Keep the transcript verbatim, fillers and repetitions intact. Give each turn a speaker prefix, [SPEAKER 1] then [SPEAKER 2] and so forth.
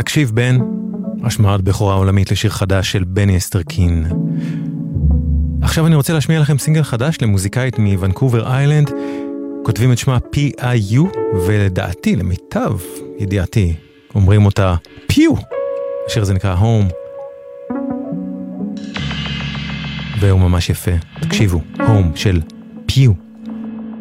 [SPEAKER 1] תקשיב בן, השמעת בכורה עולמית לשיר חדש של בני אסטרקין. עכשיו אני רוצה להשמיע לכם סינגל חדש למוזיקאית מוונקובר איילנד, כותבים את שמה פי איי יו, ולדעתי, למיטב ידיעתי, אומרים אותה פיו. השיר הזה נקרא הום, והוא ממש יפה. תקשיבו, הום של פיו.